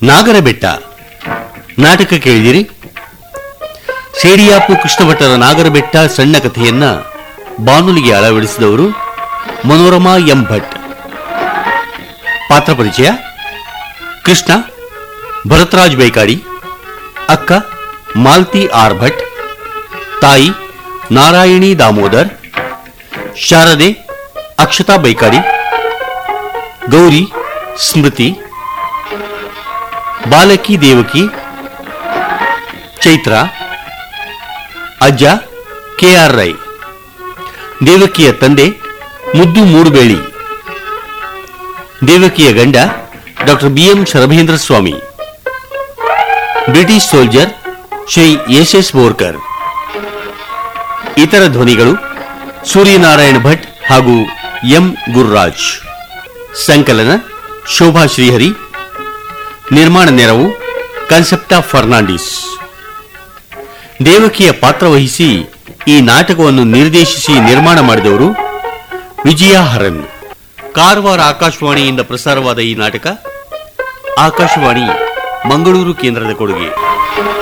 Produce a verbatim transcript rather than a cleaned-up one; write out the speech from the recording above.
ನಾಗರಬೆಟ್ಟ ನಾಟಕ ಕೇಳಿದಿರಿ. ಸೇಡಿಯಾಪು ಕೃಷ್ಣಭಟ್ಟರ ನಾಗರಬೆಟ್ಟ ಸಣ್ಣ ಕಥೆಯನ್ನ ಬಾನುಲಿಗೆ ಅಳವಡಿಸಿದವರು ಮನೋರಮಾ ಎಂ ಭಟ್. ಪಾತ್ರ ಪರಿಚಯ: ಕೃಷ್ಣ ಭರತರಾಜ್ ಬೈಕಾಡಿ, ಅಕ್ಕ ಮಾಲ್ತಿ ಆರ್ ಭಟ್, ತಾಯಿ ನಾರಾಯಣಿ ದಾಮೋದರ್, ಶಾರದೆ ಅಕ್ಷತಾ ಬೈಕಾಡಿ, ಗೌರಿ ಸ್ಮೃತಿ, ಬಾಲಕಿ ದೇವಕಿ, ಚೈತ್ರ, ಅಜ್ಜ ಕೆಆರ್ ರೈ. ದೇವಕಿಯ ತಂದೆ ಮುದ್ದು ಮೂಡುಬೇಳಿ. ದೇವಕಿಯ ಗಂಡ ಡಾಕ್ಟರ್ ಬಿಎಂ ಶರಭೇಂದ್ರ ಸ್ವಾಮಿ. British soldier Shri S S Borkar. ಇತರ ಧ್ವನಿಗಳು ಸೂರ್ಯನಾರಾಯಣ ಭಟ್ ಹಾಗೂ ಎಂ ಗುರುರಾಜ್. ಸಂಕಲನ ಶೋಭಾ ಶ್ರೀಹರಿ. ನಿರ್ಮಾಣ ನೆರವು ಕನ್ಸೆಪ್ಟಾ ಫರ್ನಾಂಡಿಸ್. ದೇವಕಿಯ ಪಾತ್ರ ವಹಿಸಿ ಈ ನಾಟಕವನ್ನು ನಿರ್ದೇಶಿಸಿ ನಿರ್ಮಾಣ ಮಾಡಿದವರು ವಿಜಯ ಹರನ್. ಕಾರವಾರ ಆಕಾಶವಾಣಿಯಿಂದ ಪ್ರಸಾರವಾದ ಈ ನಾಟಕ ಆಕಾಶವಾಣಿ ಮಂಗಳೂರು ಕೇಂದ್ರದ ಕೊಡುಗೆ.